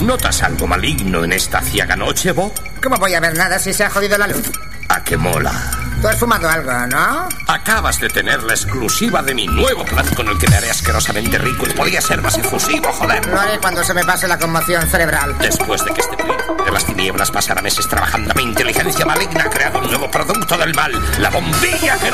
¿Notas algo maligno en esta ciaga noche, Bob? ¿Cómo voy a ver nada si se ha jodido la luz? ¿A qué mola? Tú has fumado algo, ¿no? Acabas de tener la exclusiva de mi nuevo plan con el que me haré asquerosamente rico y podría ser más efusivo, joder. Lo haré cuando se me pase la conmoción cerebral. Después de que este príncipe de las tinieblas pasara meses trabajando, mi inteligencia maligna ha creado un nuevo producto del mal, la bombilla que